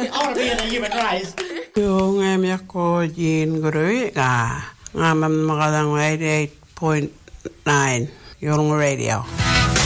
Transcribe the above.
I want to be in a human race. Yung ko Jean Guru nga. Nga magandang 88.9 yung radio.